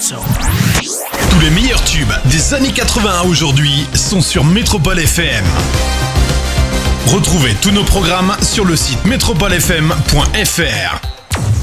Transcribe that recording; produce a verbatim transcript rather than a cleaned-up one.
Plus. Tous les meilleurs tubes des années quatre-vingts à aujourd'hui sont sur Métropole F M. Retrouvez tous nos programmes sur le site métropole f m point f r.